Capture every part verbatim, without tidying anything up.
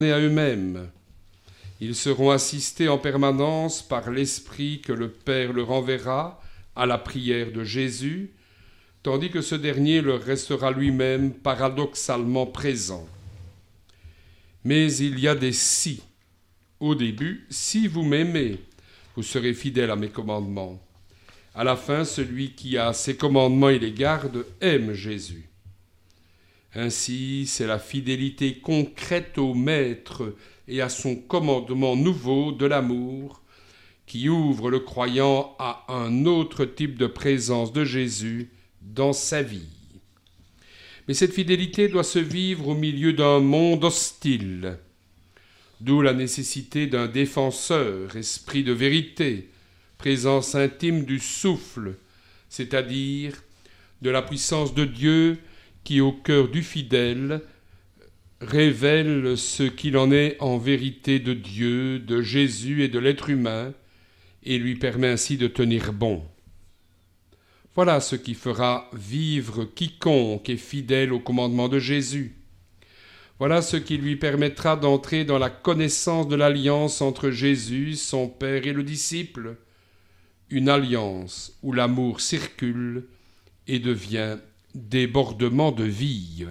à eux-mêmes. Ils seront assistés en permanence par l'Esprit que le Père leur enverra à la prière de Jésus, tandis que ce dernier leur restera lui-même paradoxalement présent. Mais il y a des si. Au début, si vous m'aimez, vous serez fidèles à mes commandements. À la fin, celui qui a ses commandements et les garde aime Jésus. Ainsi, c'est la fidélité concrète au Maître et à son commandement nouveau de l'amour qui ouvre le croyant à un autre type de présence de Jésus dans sa vie. Mais cette fidélité doit se vivre au milieu d'un monde hostile, d'où la nécessité d'un défenseur, esprit de vérité, présence intime du souffle, c'est-à-dire de la puissance de Dieu qui, au cœur du fidèle, révèle ce qu'il en est en vérité de Dieu, de Jésus et de l'être humain, et lui permet ainsi de tenir bon. Voilà ce qui fera vivre quiconque est fidèle au commandement de Jésus. Voilà ce qui lui permettra d'entrer dans la connaissance de l'alliance entre Jésus, son Père et le disciple, une alliance où l'amour circule et devient débordement de vie.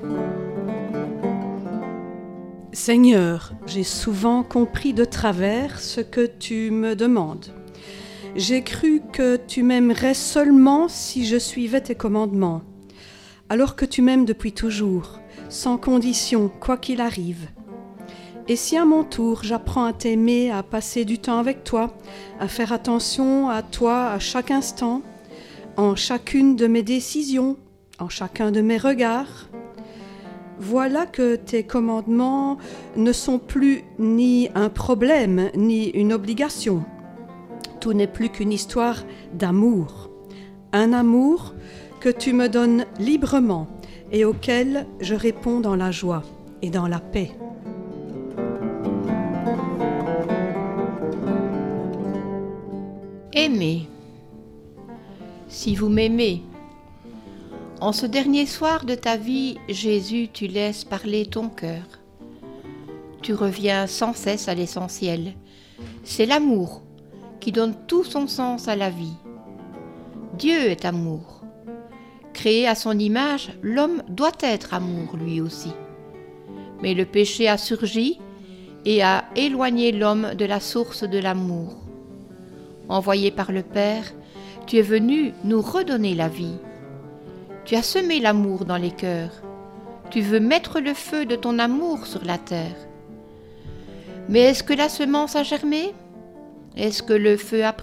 Seigneur, j'ai souvent compris de travers ce que tu me demandes. J'ai cru que tu m'aimerais seulement si je suivais tes commandements, alors que tu m'aimes depuis toujours, sans condition, quoi qu'il arrive. Et si à mon tour j'apprends à t'aimer, à passer du temps avec toi, à faire attention à toi à chaque instant, en chacune de mes décisions, en chacun de mes regards, voilà que tes commandements ne sont plus ni un problème, ni une obligation. Tout n'est plus qu'une histoire d'amour. Un amour que tu me donnes librement et auquel je réponds dans la joie et dans la paix. Aimez. Si vous m'aimez, en ce dernier soir de ta vie, Jésus, tu laisses parler ton cœur. Tu reviens sans cesse à l'essentiel. C'est l'amour qui donne tout son sens à la vie. Dieu est amour. Créé à son image, l'homme doit être amour lui aussi. Mais le péché a surgi et a éloigné l'homme de la source de l'amour. Envoyé par le Père, tu es venu nous redonner la vie. Tu as semé l'amour dans les cœurs. Tu veux mettre le feu de ton amour sur la terre. Mais est-ce que la semence a germé ? Est-ce que le feu a pris ?